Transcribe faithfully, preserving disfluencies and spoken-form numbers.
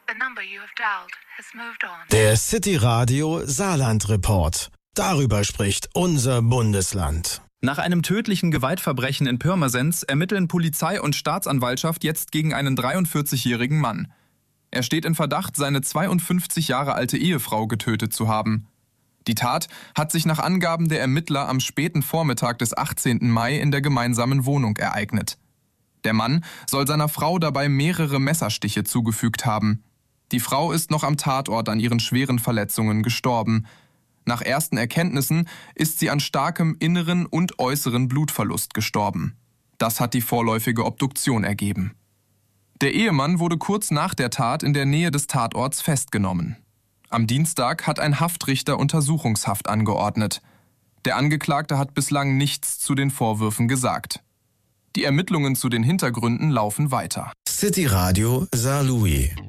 The number you have dialed has moved on. Der City Radio Saarland Report. Darüber spricht unser Bundesland. Nach einem tödlichen Gewaltverbrechen in Pirmasens ermitteln Polizei und Staatsanwaltschaft jetzt gegen einen dreiundvierzigjährigen Mann. Er steht in Verdacht, seine zweiundfünfzig Jahre alte Ehefrau getötet zu haben. Die Tat hat sich nach Angaben der Ermittler am späten Vormittag des achtzehnten Mai in der gemeinsamen Wohnung ereignet. Der Mann soll seiner Frau dabei mehrere Messerstiche zugefügt haben. Die Frau ist noch am Tatort an ihren schweren Verletzungen gestorben. Nach ersten Erkenntnissen ist sie an starkem inneren und äußeren Blutverlust gestorben. Das hat die vorläufige Obduktion ergeben. Der Ehemann wurde kurz nach der Tat in der Nähe des Tatorts festgenommen. Am Dienstag hat ein Haftrichter Untersuchungshaft angeordnet. Der Angeklagte hat bislang nichts zu den Vorwürfen gesagt. Die Ermittlungen zu den Hintergründen laufen weiter. City Radio Saarlouis.